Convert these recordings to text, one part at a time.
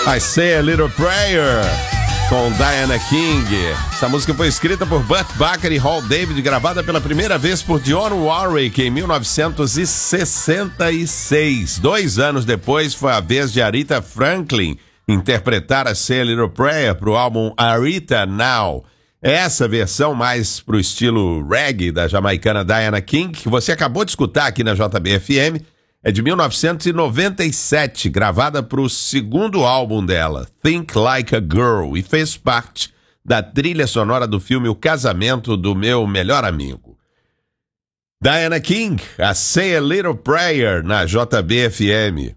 I Say a Little Prayer, com Diana King. Essa música foi escrita por Burt Bacharach e Hal David, gravada pela primeira vez por Dionne Warwick em 1966. 2 anos depois, foi a vez de Aretha Franklin interpretar a Say a Little Prayer para o álbum Aretha Now. Essa versão mais pro estilo reggae da jamaicana Diana King, que você acabou de escutar aqui na JBFM, é de 1997, gravada para o segundo álbum dela, Think Like a Girl, e fez parte da trilha sonora do filme O Casamento do Meu Melhor Amigo. Diana King, a Say a Little Prayer na JBFM.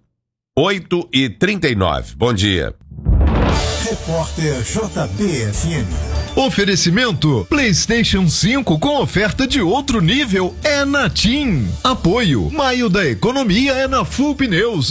8h39. Bom dia. Repórter JBFM. Oferecimento PlayStation 5 com oferta de outro nível é na TIM. Apoio Maio da Economia é na Full Pneus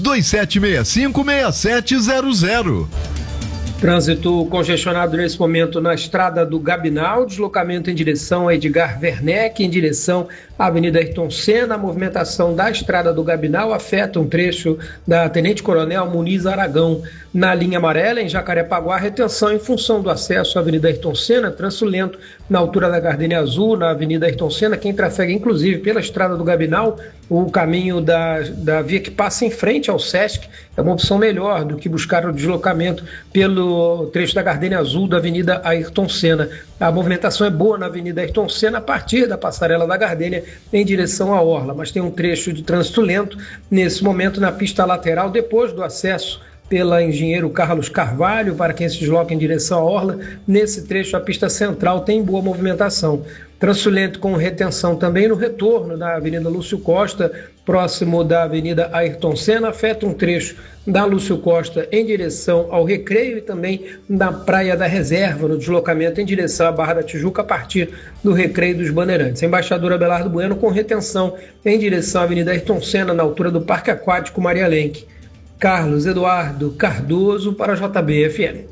2765-6700. Trânsito congestionado nesse momento na estrada do Gabinal, deslocamento em direção a Edgar Werneck, em direção à Avenida Ayrton Senna. A movimentação da estrada do Gabinal afeta um trecho da Tenente Coronel Muniz Aragão. Na linha amarela, em Jacarepaguá, retenção em função do acesso à Avenida Ayrton Senna, trânsito lento na altura da Gardenia Azul, na Avenida Ayrton Senna. Quem trafega, inclusive, pela estrada do Gabinal, o caminho da via que passa em frente ao Sesc, é uma opção melhor do que buscar o deslocamento pelo trecho da Gardenia Azul da Avenida Ayrton Senna. A movimentação é boa na Avenida Ayrton Senna a partir da passarela da Gardenia em direção à Orla, mas tem um trecho de trânsito lento nesse momento na pista lateral depois do acesso pela Engenheiro Carlos Carvalho, para quem se desloca em direção à Orla. Nesse trecho, a pista central tem boa movimentação. Trânsito lento com retenção também no retorno da Avenida Lúcio Costa, próximo da Avenida Ayrton Senna, afeta um trecho da Lúcio Costa em direção ao Recreio e também da Praia da Reserva, no deslocamento em direção à Barra da Tijuca, a partir do Recreio dos Bandeirantes. Embaixador Abelardo Bueno com retenção em direção à Avenida Ayrton Senna, na altura do Parque Aquático Maria Lenk. Carlos Eduardo Cardoso para a JBFM.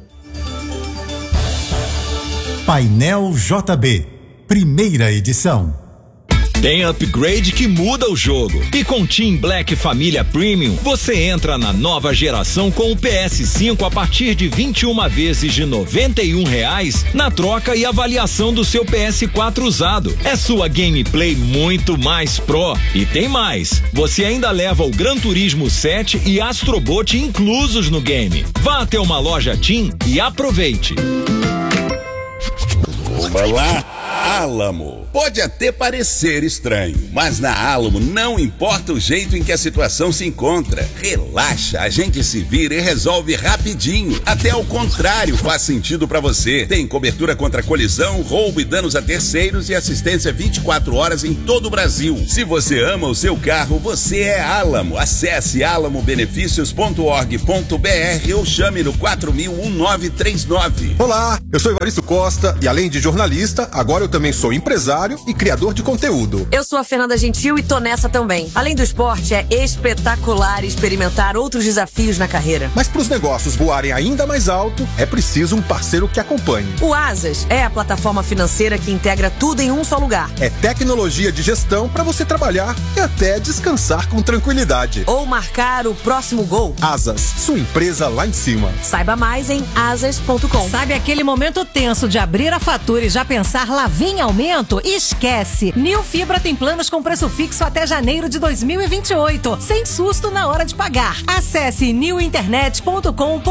Painel JB, primeira edição. Tem upgrade que muda o jogo. E com Team Black Família Premium, você entra na nova geração com o PS5 a partir de 21 vezes de R$ 91 na troca e avaliação do seu PS4 usado. É sua gameplay muito mais pro. E tem mais, você ainda leva o Gran Turismo 7 e Astrobot inclusos no game. Vá até uma loja Team e aproveite. Olá, Álamo. Pode até parecer estranho, mas na Álamo não importa o jeito em que a situação se encontra. Relaxa, a gente se vira e resolve rapidinho. Até ao contrário faz sentido pra você. Tem cobertura contra colisão, roubo e danos a terceiros e assistência 24 horas em todo o Brasil. Se você ama o seu carro, você é Álamo. Acesse alamobenefícios.org.br ou chame no 4000-1939. Olá, eu sou Evaristo Costa e além de jornalista, agora eu também sou empresário e criador de conteúdo. Eu sou a Fernanda Gentil e tô nessa também. Além do esporte, é espetacular experimentar outros desafios na carreira. Mas para os negócios voarem ainda mais alto, é preciso um parceiro que acompanhe. O Asas é a plataforma financeira que integra tudo em um só lugar. É tecnologia de gestão para você trabalhar e até descansar com tranquilidade. Ou marcar o próximo gol. Asas, sua empresa lá em cima. Saiba mais em asas.com. Sabe aquele momento tenso de abrir a fatura e já pensar lá vem aumento? Esquece! Nil Fibra tem planos com preço fixo até janeiro de 2028, sem susto na hora de pagar. Acesse nilinternet.com.br.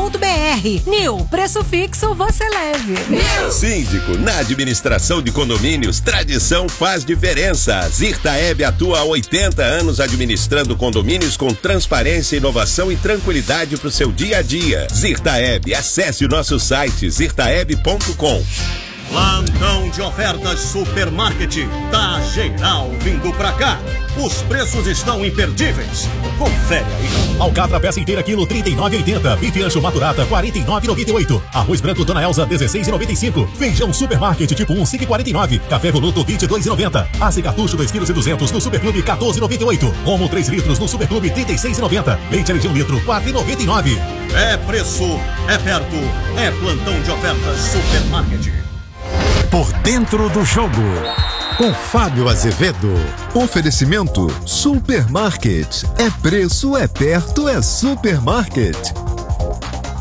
Nil, preço fixo você leve. Síndico, na administração de condomínios, tradição faz diferença. Zirtaeb atua há 80 anos administrando condomínios com transparência, inovação e tranquilidade para o seu dia a dia. Zirtaeb, acesse o nosso site zirtaeb.com. Plantão de ofertas Supermarket. Tá geral vindo pra cá. Os preços estão imperdíveis. Confere aí. Alcatra peça inteira quilo 39,80. Bife ancho maturata 49,98. Arroz branco Dona Elza 16,95. Feijão Supermarket tipo 1 5,49. Café Voluto 22,90. Ace cartucho 2,2 kg no Superclube 14,98. Omo 3 litros no Superclube 36,90. Leite de 1 litro 4,99. É preço, é perto, é plantão de ofertas Supermarket. Por dentro do jogo, com Fábio Azevedo. Oferecimento Supermarket. É preço, é perto, é Supermarket.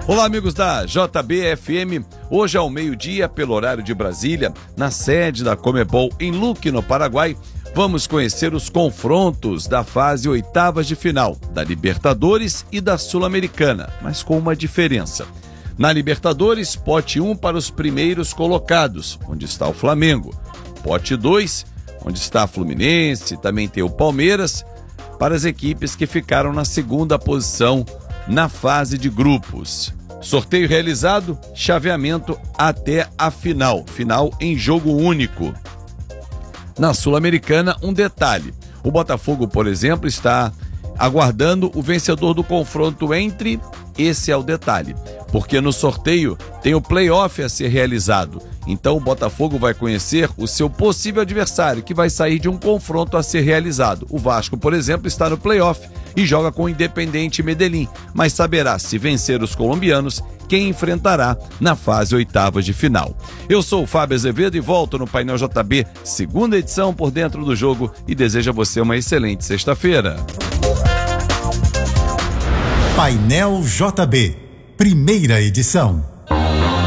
Olá, amigos da JBFM. Hoje ao meio-dia, pelo horário de Brasília, na sede da Conmebol em Luque, no Paraguai, vamos conhecer os confrontos da fase oitavas de final da Libertadores e da Sul-Americana, mas com uma diferença. Na Libertadores, pote 1 para os primeiros colocados, onde está o Flamengo. Pote 2, onde está a Fluminense, também tem o Palmeiras, para as equipes que ficaram na segunda posição na fase de grupos. Sorteio realizado, chaveamento até a final em jogo único. Na Sul-Americana, um detalhe: o Botafogo, por exemplo, está aguardando o vencedor do confronto entre, esse é o detalhe, porque no sorteio tem o play-off a ser realizado. Então o Botafogo vai conhecer o seu possível adversário, que vai sair de um confronto a ser realizado. O Vasco, por exemplo, está no play-off e joga com o Independiente Medellín, mas saberá, se vencer os colombianos, quem enfrentará na fase oitavas de final. Eu sou o Fábio Azevedo e volto no Painel JB, segunda edição, por dentro do jogo, e desejo a você uma excelente sexta-feira. Painel JB, primeira edição.